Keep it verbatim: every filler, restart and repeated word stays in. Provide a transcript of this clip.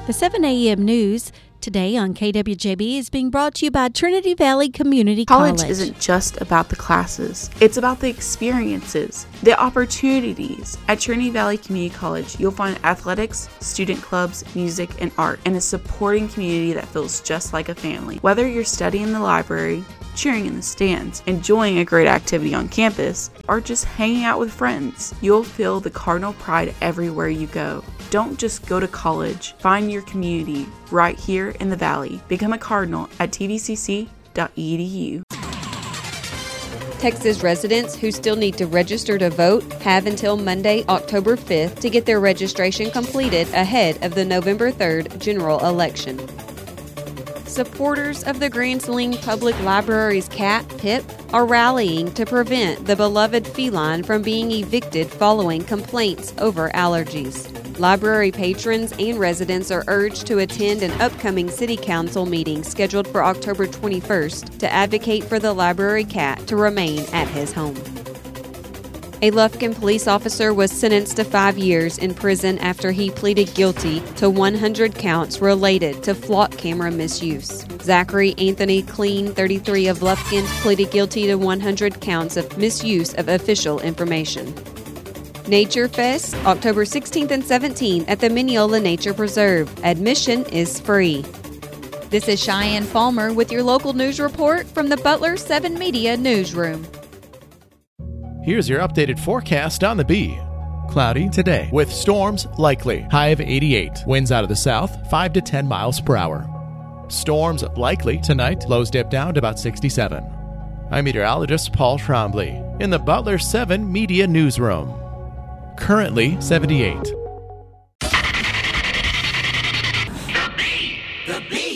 The seven a.m. news today on K W J B is being brought to you by Trinity Valley Community College. College isn't just about the classes. It's about the experiences, the opportunities. At Trinity Valley Community College, you'll find athletics, student clubs, music, and art, and a supporting community that feels just like a family. Whether you're studying in the library, cheering in the stands, enjoying a great activity on campus, or just hanging out with friends, you'll feel the Cardinal pride everywhere you go. Don't just go to college. Find your community right here in the Valley. Become a Cardinal at t v c c dot e d u. Texas residents who still need to register to vote have until Monday, October fifth to get their registration completed ahead of the November third general election. Supporters of the Grand Saline Public Library's cat, Pip, are rallying to prevent the beloved feline from being evicted following complaints over allergies. Library patrons and residents are urged to attend an upcoming City Council meeting scheduled for October twenty-first to advocate for the library cat to remain at his home. A Lufkin police officer was sentenced to five years in prison after he pleaded guilty to one hundred counts related to flock camera misuse. Zachary Anthony Clean, thirty-three of Lufkin, pleaded guilty to one hundred counts of misuse of official information. Nature Fest, October sixteenth and seventeenth at the Mineola Nature Preserve. Admission is free. This is Cheyenne Palmer with your local news report from the Butler seven Media Newsroom. Here's your updated forecast on the Bee. Cloudy today with storms likely. High of eighty-eight. Winds out of the south, five to ten miles per hour. Storms likely tonight. Lows dip down to about sixty-seven. I'm meteorologist Paul Trombley in the Butler seven Media Newsroom. Currently seventy-eight. The Bee! The Bee!